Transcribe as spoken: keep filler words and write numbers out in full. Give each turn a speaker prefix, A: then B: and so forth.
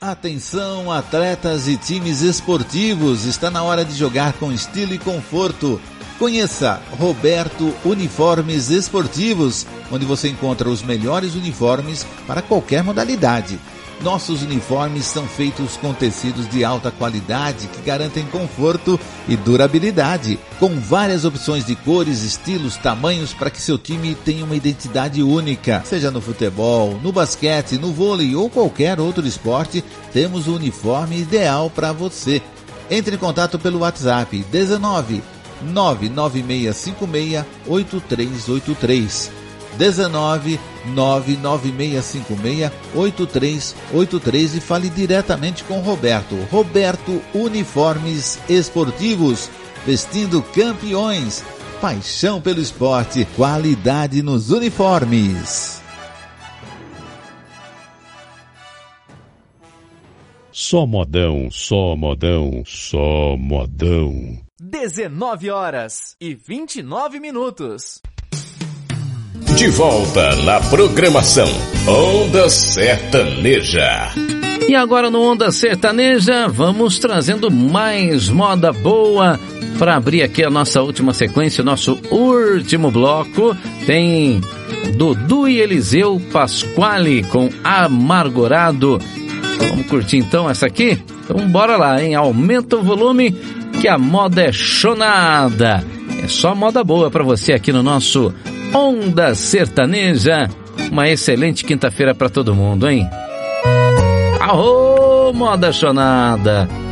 A: Atenção, atletas e times esportivos, está na hora de jogar com estilo e conforto. Conheça Roberto Uniformes Esportivos, onde você encontra os melhores uniformes para qualquer modalidade. Nossos uniformes são feitos com tecidos de alta qualidade que garantem conforto e durabilidade, com várias opções de cores, estilos, tamanhos para que seu time tenha uma identidade única. Seja no futebol, no basquete, no vôlei ou qualquer outro esporte, temos o uniforme ideal para você. Entre em contato pelo WhatsApp dezenove, nove nove seis cinco seis, oito três oito três. dezenove, nove nove seis cinco seis, oito três oito três e fale diretamente com Roberto. Roberto Uniformes Esportivos, vestindo campeões. Paixão pelo esporte, qualidade nos uniformes.
B: Só modão, só modão, só modão.
C: dezenove horas e vinte e nove minutos.
B: De volta na programação Onda Sertaneja.
D: E agora no Onda Sertaneja, vamos trazendo mais moda boa para abrir aqui a nossa última sequência, o nosso último bloco. Tem Dudu e Eliseu Pasquale com Amargurado. Vamos curtir então essa aqui? Então bora lá, hein? Aumenta o volume que a moda é chonada. É só moda boa para você aqui no nosso Onda Sertaneja. Uma excelente quinta-feira para todo mundo, hein? Arô, moda chonada!